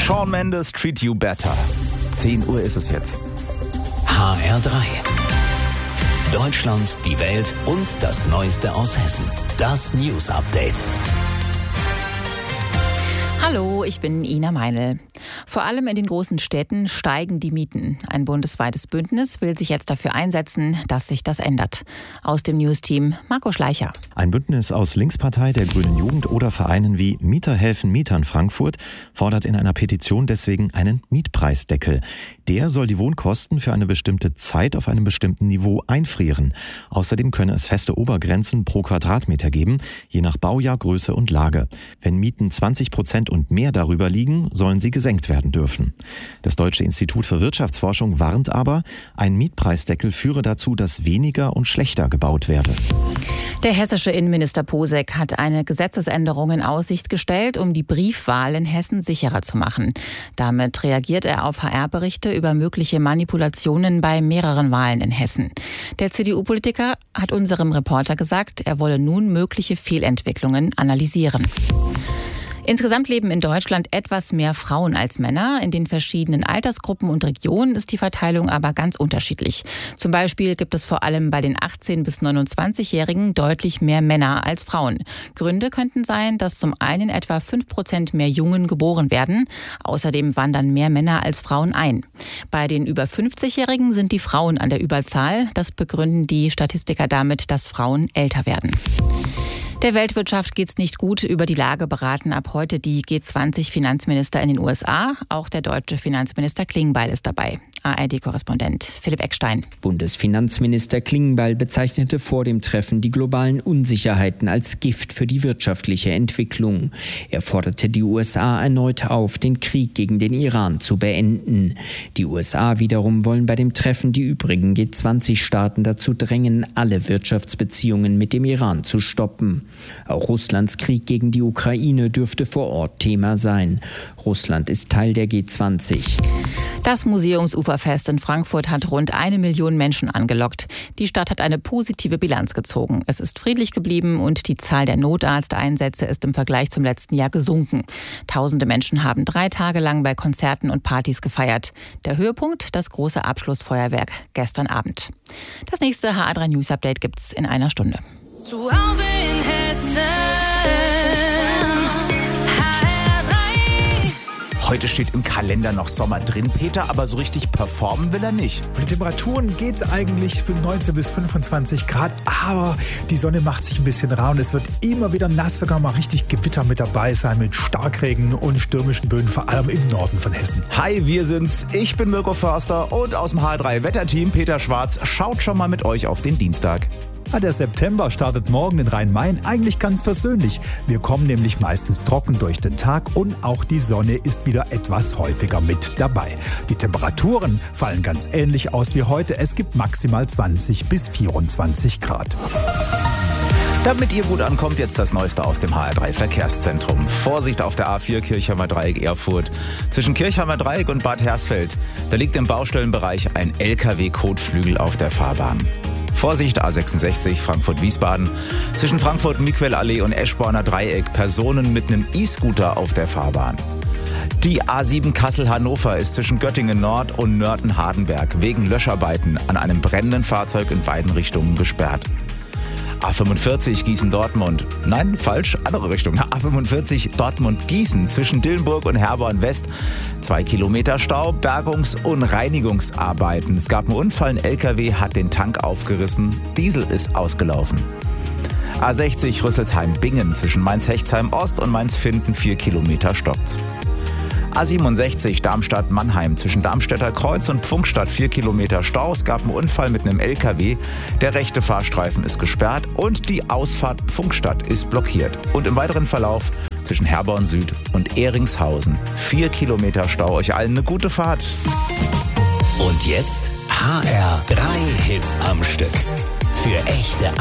Shawn Mendes, Treat You Better. 10 Uhr ist es jetzt. HR3. Deutschland, die Welt und das Neueste aus Hessen. Das News Update. Hallo, ich bin Ina Meinl. Vor allem in den großen Städten steigen die Mieten. Ein bundesweites Bündnis will sich jetzt dafür einsetzen, dass sich das ändert. Aus dem News-Team Marco Schleicher. Ein Bündnis aus Linkspartei, der Grünen Jugend oder Vereinen wie Mieter helfen Mietern Frankfurt fordert in einer Petition deswegen einen Mietpreisdeckel. Der soll die Wohnkosten für eine bestimmte Zeit auf einem bestimmten Niveau einfrieren. Außerdem könne es feste Obergrenzen pro Quadratmeter geben, je nach Baujahr, Größe und Lage. Wenn Mieten 20% und mehr darüber liegen, sollen sie gesenkt werden dürfen. Das Deutsche Institut für Wirtschaftsforschung warnt aber, ein Mietpreisdeckel führe dazu, dass weniger und schlechter gebaut werde. Der hessische Innenminister Posek hat eine Gesetzesänderung in Aussicht gestellt, um die Briefwahl in Hessen sicherer zu machen. Damit reagiert er auf HR-Berichte über mögliche Manipulationen bei mehreren Wahlen in Hessen. Der CDU-Politiker hat unserem Reporter gesagt, er wolle nun mögliche Fehlentwicklungen analysieren. Insgesamt leben in Deutschland etwas mehr Frauen als Männer. In den verschiedenen Altersgruppen und Regionen ist die Verteilung aber ganz unterschiedlich. Zum Beispiel gibt es vor allem bei den 18- bis 29-Jährigen deutlich mehr Männer als Frauen. Gründe könnten sein, dass zum einen etwa 5% mehr Jungen geboren werden. Außerdem wandern mehr Männer als Frauen ein. Bei den über 50-Jährigen sind die Frauen an der Überzahl. Das begründen die Statistiker damit, dass Frauen älter werden. Der Weltwirtschaft geht's nicht gut. Über die Lage beraten ab heute die G20-Finanzminister in den USA. Auch der deutsche Finanzminister Klingbeil ist dabei. ARD-Korrespondent Philipp Eckstein. Bundesfinanzminister Klingbeil bezeichnete vor dem Treffen die globalen Unsicherheiten als Gift für die wirtschaftliche Entwicklung. Er forderte die USA erneut auf, den Krieg gegen den Iran zu beenden. Die USA wiederum wollen bei dem Treffen die übrigen G20-Staaten dazu drängen, alle Wirtschaftsbeziehungen mit dem Iran zu stoppen. Auch Russlands Krieg gegen die Ukraine dürfte vor Ort Thema sein. Russland ist Teil der G20. Das Museumsuferfest in Frankfurt hat rund 1 Million Menschen angelockt. Die Stadt hat eine positive Bilanz gezogen. Es ist friedlich geblieben und die Zahl der Notarzteinsätze ist im Vergleich zum letzten Jahr gesunken. Tausende Menschen haben 3 Tage lang bei Konzerten und Partys gefeiert. Der Höhepunkt, das große Abschlussfeuerwerk gestern Abend. Das nächste HR3 News Update gibt's in einer Stunde. Zu Hause in Hessen. Heute steht im Kalender noch Sommer drin, Peter, aber so richtig performen will er nicht. Von den Temperaturen geht es eigentlich für 19 bis 25 Grad, aber die Sonne macht sich ein bisschen rar und es wird immer wieder nass, sogar mal richtig Gewitter mit dabei sein, mit Starkregen und stürmischen Böen, vor allem im Norden von Hessen. Hi, wir sind's. Ich bin Mirko Förster und aus dem HR3 Wetterteam Peter Schwarz schaut schon mal mit euch auf den Dienstag. Der September startet morgen in Rhein-Main eigentlich ganz versöhnlich. Wir kommen nämlich meistens trocken durch den Tag und auch die Sonne ist wieder etwas häufiger mit dabei. Die Temperaturen fallen ganz ähnlich aus wie heute. Es gibt maximal 20 bis 24 Grad. Damit ihr gut ankommt, jetzt das Neueste aus dem HR3 Verkehrszentrum. Vorsicht auf der A4 Kirchheimer Dreieck Erfurt. Zwischen Kirchheimer Dreieck und Bad Hersfeld. Da liegt im Baustellenbereich ein LKW-Kotflügel auf der Fahrbahn. Vorsicht, A66 Frankfurt-Wiesbaden. Zwischen Frankfurt-Miquel-Allee und Eschborner Dreieck Personen mit einem E-Scooter auf der Fahrbahn. Die A7 Kassel-Hannover ist zwischen Göttingen Nord und Nörten-Hardenberg wegen Löscharbeiten an einem brennenden Fahrzeug in beiden Richtungen gesperrt. A45 Gießen-Dortmund. Nein, falsch, andere Richtung. A45 Dortmund-Gießen zwischen Dillenburg und Herborn West. 2 Kilometer Stau, Bergungs- und Reinigungsarbeiten. Es gab einen Unfall, ein LKW hat den Tank aufgerissen. Diesel ist ausgelaufen. A60 Rüsselsheim-Bingen zwischen Mainz-Hechtsheim-Ost und Mainz-Finden 4 Kilometer stockt's. A67 Darmstadt-Mannheim zwischen Darmstädter Kreuz und Pfunkstadt 4 Kilometer Stau. Es gab einen Unfall mit einem LKW. Der rechte Fahrstreifen ist gesperrt und die Ausfahrt Pfunkstadt ist blockiert. Und im weiteren Verlauf zwischen Herborn Süd und Ehringshausen 4 Kilometer Stau. Euch allen eine gute Fahrt. Und jetzt HR3 Hits am Stück. Für echte